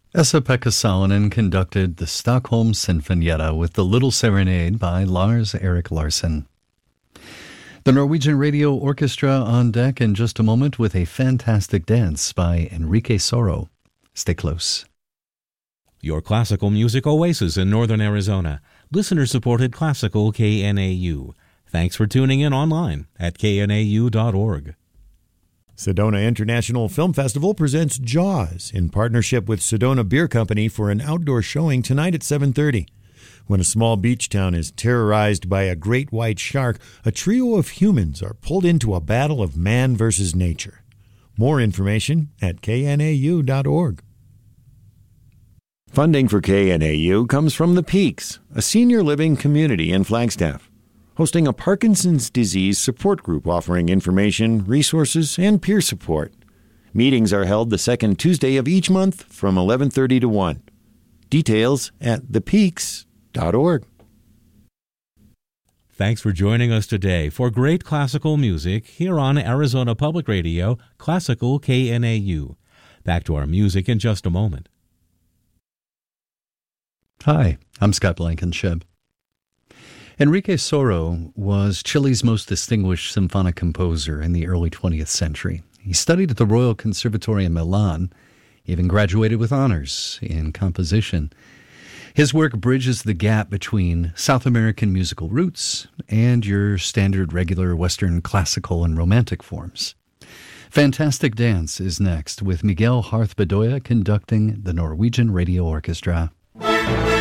Esa-Pekka Salonen conducted the Stockholm Sinfonietta with the Little Serenade by Lars-Erik Larsson. The Norwegian Radio Orchestra on deck in just a moment with a fantastic dance by Enrique Soro. Stay close. Your classical music oasis in northern Arizona. Listener-supported classical KNAU. Thanks for tuning in online at knau.org. Sedona International Film Festival presents Jaws in partnership with Sedona Beer Company for an outdoor showing tonight at 7:30. When a small beach town is terrorized by a great white shark, a trio of humans are pulled into a battle of man versus nature. More information at knau.org. Funding for KNAU comes from The Peaks, a senior living community in Flagstaff, hosting a Parkinson's disease support group offering information, resources, and peer support. Meetings are held the second Tuesday of each month from 11:30 to 1. Details at thepeaks.org. Thanks for joining us today for great classical music here on Arizona Public Radio, Classical KNAU. Back to our music in just a moment. Hi, I'm Scott Blankenship. Enrique Soro was Chile's most distinguished symphonic composer in the early 20th century. He studied at the Royal Conservatory in Milan, even graduated with honors in composition. His work bridges the gap between South American musical roots and your standard regular Western classical and romantic forms. Fantastic Dance is next with Miguel Harth Bedoya conducting the Norwegian Radio Orchestra.